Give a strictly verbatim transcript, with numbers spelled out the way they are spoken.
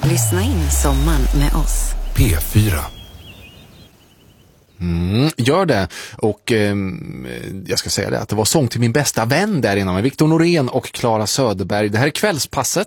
Lyssna in sommaren med oss. P fyra. Mm, gör det. Och eh, jag ska säga det att det var sång till min bästa vän där innan med Victor Norén och Clara Söderberg. Det här är Kvällspasset